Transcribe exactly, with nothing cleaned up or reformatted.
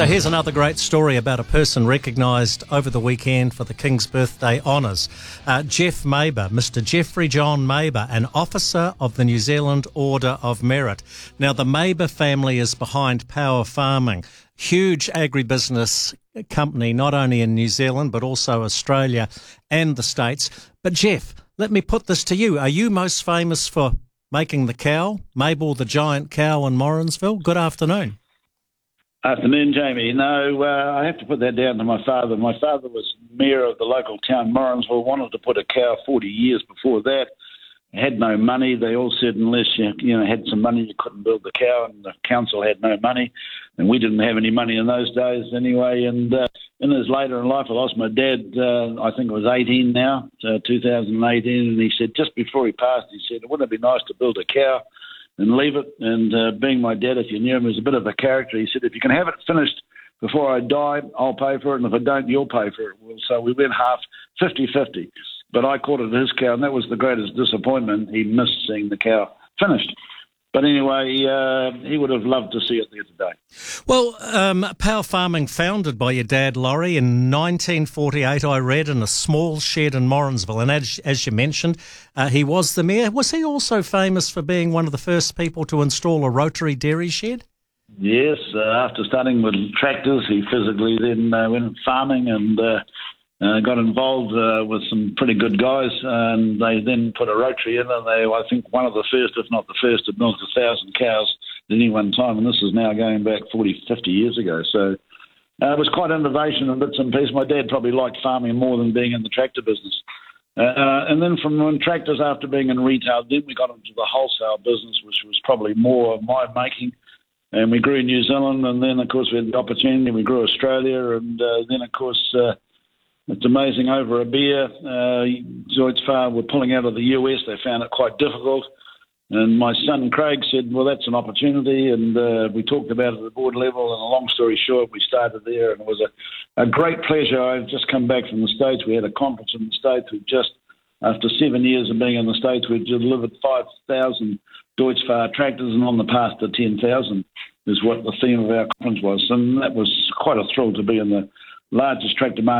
So here's another great story about a person recognised over the weekend for the King's Birthday Honours. Uh, Jeff Maber, Mister Jeffrey John Maber, an officer of the New Zealand Order of Merit. Now, the Maber family is behind Power Farming, huge agribusiness company, not only in New Zealand, but also Australia and the States. But Jeff, let me put this to you. Are you most famous for making the cow, Mabel the giant cow in Morrinsville? Good afternoon. Afternoon, Jamie. No, uh, I have to put that down to my father. My father was mayor of the local town, Morrinsville, wanted to put a cow forty years before that. Had no money. They all said unless you, you know, had some money, you couldn't build the cow, and the council had no money. And we didn't have any money in those days anyway. And uh, in his later in life, I lost my dad, uh, I think it was eighteen now, uh, two thousand eighteen, and he said, just before he passed, he said, wouldn't it be nice to build a cow and leave it? And uh, being my dad, if you knew him, was a bit of a character. He said, if you can have it finished before I die, I'll pay for it, and if I don't, you'll pay for it. Well, so we went half, fifty-fifty. But I called it his cow, and that was the greatest disappointment. He missed seeing the cow finished. But anyway, uh, he would have loved to see it there today. Well, um, Power Farming, founded by your dad, Laurie, in nineteen forty-eight, I read, in a small shed in Morrinsville. And as, as you mentioned, uh, he was the mayor. Was he also famous for being one of the first people to install a rotary dairy shed? Yes, uh, after starting with tractors, he physically then uh, went farming and uh, uh, got involved uh, with some pretty good guys, and they then put a rotary in, and they, I think, one of the first, if not the first, to milk a thousand cows at any one time, and this is now going back forty, fifty years ago. So uh, it was quite innovation and bits and pieces. My dad probably liked farming more than being in the tractor business. Uh, and then from when tractors, after being in retail, then we got into the wholesale business, which was probably more of my making. And we grew New Zealand, and then, of course, we had the opportunity. We grew Australia, and uh, then, of course, uh, it's amazing, over a beer, uh, Zoitzfar were pulling out of the U S. They found it quite difficult. And my son, Craig, said, well, that's an opportunity. And uh, we talked about it at the board level. And a long story short, we started there. And it was a, a great pleasure. I've just come back from the States. We had a conference in the States. We just, after seven years of being in the States, we delivered five thousand Deutz-Fahr tractors, and on the path to ten thousand is what the theme of our conference was. And that was quite a thrill to be in the largest tractor market